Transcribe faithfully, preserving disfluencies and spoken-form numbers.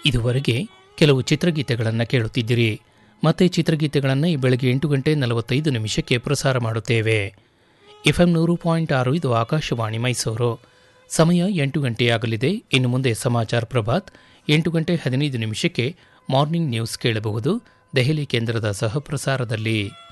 ಇದುವರೆಗೆ ಕೆಲವು ಚಿತ್ರಗೀತೆಗಳನ್ನು ಕೇಳುತ್ತಿದ್ದಿರಿ. ಮತ್ತೆ ಚಿತ್ರಗೀತೆಗಳನ್ನು ಈ ಬೆಳಗ್ಗೆ ಎಂಟು ಗಂಟೆ ನಲವತ್ತೈದು ನಿಮಿಷಕ್ಕೆ ಪ್ರಸಾರ ಮಾಡುತ್ತೇವೆ. ಎಫ್ಎಂ ನೂರು ಪಾಯಿಂಟ್ ಆರು ಇದು ಆಕಾಶವಾಣಿ ಮೈಸೂರು. ಸಮಯ ಎಂಟು ಗಂಟೆಯಾಗಲಿದೆ. ಇನ್ನು ಮುಂದೆ ಸಮಾಚಾರ ಪ್ರಭಾತ್ ಎಂಟು ಗಂಟೆ ಹದಿನೈದು ನಿಮಿಷಕ್ಕೆ ಮಾರ್ನಿಂಗ್ ನ್ಯೂಸ್ ಕೇಳಬಹುದು ದೆಹಲಿ ಕೇಂದ್ರದ ಸಹ ಪ್ರಸಾರದಲ್ಲಿ.